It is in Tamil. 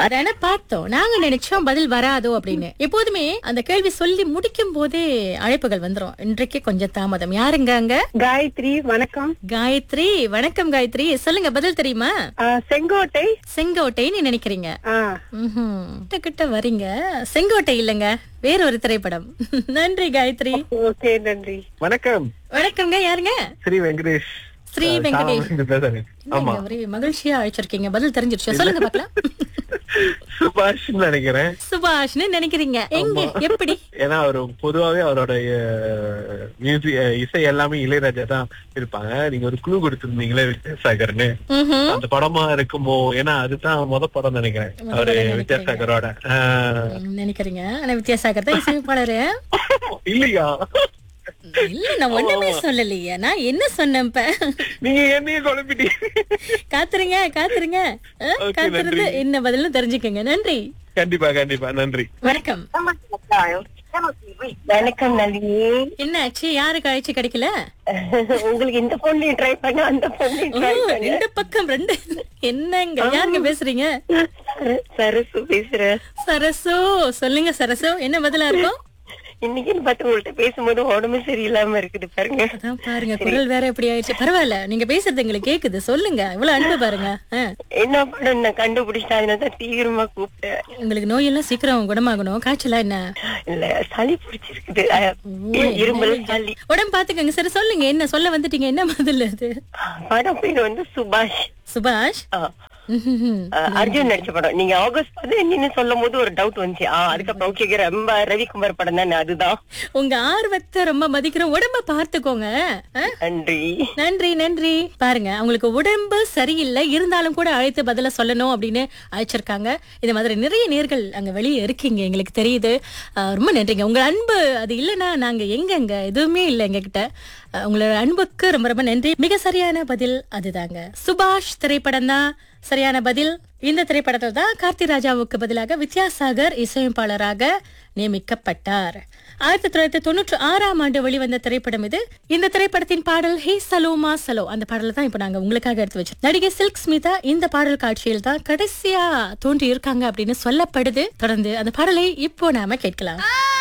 அதான பார்த்தோம். நாங்க நினைச்சோம் பதில் வராதோ அப்படின்னு. எப்போதுமே அந்த கேள்வி சொல்லி முடிக்கும் போதே அழைப்புகள் வந்துரும். இன்றைக்கு கொஞ்சம் தாமதம். யாருங்க அங்க? காயத்ரி, வணக்கம். காயத்ரி, வணக்கம் காயத்ரி. சொல்லுங்க, பதில் தெரியுமா? செங்கோட்டை. செங்கோட்டைன்னு நினைக்கிறீங்க. ஆ, கிட்ட கிட்ட வரீங்க. செங்கோட்டை இல்லங்க, வேற ஒரு திரைப்படம். நன்றி காயத்ரி. ஓகே, நன்றி. வணக்கம். வணக்கங்க. யாருங்க? ஸ்ரீ வெங்கடேஷ். ஸ்ரீ வெங்கடேஷ். பேசுறேன். ஆமா, ஒரே மகிழ்ச்சியா அழைச்சிருக்கீங்க. பதில் தெரிஞ்சிருச்சு. சொல்லுங்க பாக்கலாம். சுபாஷ் நினைக்கிறேன். சுபாஷ்னு நினைக்கிறீங்க. எங்க, எப்படி? ஏன்னா அவரு பொதுவாவே அவரோட மியூசிக் இசை எல்லாமே இளையராஜா தான் இருப்பாங்க. நீங்க ஒரு குழு கொடுத்திருந்தீங்களே வித்யாசாகர்னு, அந்த படமா இருக்குமோ? ஏன்னா அதுதான் படம் நினைக்கிறேன் அவரு வித்யாசாகரோட. நினைக்கிறீங்க. ஆனா வித்யாசாகர் தான் இசையமைப்பாளரு. இல்லையா? இல்ல, நான் ஒண்ணுமே சொல்லலையே. நான் என்ன சொன்னேன் இப்ப? நீங்க என்னைய குழப்பிட்டீங்க. காத்துருங்க காத்துருங்க. காத்துறது என்ன பதில்னு தெரிஞ்சுக்கங்க. நன்றி. கண்டிப்பா கண்டிப்பா, நன்றி. வணக்கம். வணக்கம் நளினி. என்ன ஆச்சு? யாருக்கு அழைச்சு கிடைக்கல? உங்களுக்கு இந்த போன்லயும் ட்ரை பண்ண, அந்த போன்லயும் ட்ரை பண்ண. இந்த பக்கம் ரெண்டு. என்னங்க, யாருங்க பேசுறீங்க? சரசு பேசுறேன். சரசு, சொல்லுங்க சரசு, என்ன பதிலா இருக்கும்? இன்னைக்கு பார்த்து உங்கள்ட்ட பேசும்போது உடம்பு சரியில்லாம இருக்குது பாருங்க. அதான் பாருங்க, குரல் வேற எப்படி ஆயிடுச்சு. பரவாயில்ல, நீங்க பேசுறது எங்களுக்கு கேக்குது. சொல்லுங்க, இவ்வளவு அன்பு பாருங்க. என்ன படம் நான் கண்டுபிடிச்சேன், அதனாலதான் தீவிரமா கூப்பிட்டேன். உங்களுக்கு நோயெல்லாம் சீக்கிரம் குணமாகணும். காய்ச்சலா என்ன? இல்ல, சளி பிடிச்சிருக்குது. இருமல், சளி. உடம்பு பாத்துக்கங்க. சரி, சொல்லுங்க, என்ன சொல்ல வந்துட்டீங்க? என்ன பதில் அது? படம் பேர் வந்து சுபாஷ். சுபாஷ். அர்ஜுன் நடிச்ச படம். நீங்க ஆகஸ்ட் 15 சொல்லும் போது ஒரு டவுட் வந்துச்சு. அதுக்கப்புறம் ஓகே, ரொம்ப ரவிக்குமார் படம் தானே, அதுதான். உங்க ஆர்வத்தை ரொம்ப மதிக்கிறோம். உடம்ப பார்த்துக்கோங்க. நன்றி நன்றி நன்றி. பாருங்க, அவங்களுக்கு உடம்பு சரியில்லை, இருந்தாலும் கூட அழைத்து பதில சொல்லணும் அப்படின்னு அழைச்சிருக்காங்க. இந்த மாதிரி நிறைய நேர்கள் அங்க வெளியே இருக்கீங்க, எங்களுக்கு தெரியுது. ரொம்ப நன்றிங்க. உங்க அன்பு அது இல்லைன்னா நாங்க எங்கங்க, எதுவுமே இல்லை எங்க கிட்ட. உங்களோட அன்புக்கு ரொம்ப ரொம்ப நன்றி. மிக சரியான பதில் அதுதாங்க, சுபாஷ் திரைப்படம் தான் சரியான பதில். இந்த திரைப்படத்தில் தான் கார்த்திராஜாவுக்கு பதிலாக வித்யாசாகர் இசையமைப்பாளராக நியமிக்கப்பட்டார். 1996ஆம் ஆண்டு வெளிவந்த திரைப்படம் இது. இந்த திரைப்படத்தின் பாடல் ஹே சலோமா சலோ, அந்த பாடல தான் இப்ப நாங்க உங்களுக்காக எடுத்து வச்சோம். நடிகை சில்க் ஸ்மிதா இந்த பாடல் காட்சியில் தான் கடைசியா தோன்றி இருக்காங்க அப்படின்னு சொல்லப்படுது. தொடர்ந்து அந்த பாடலை இப்போ நாம கேட்கலாம்.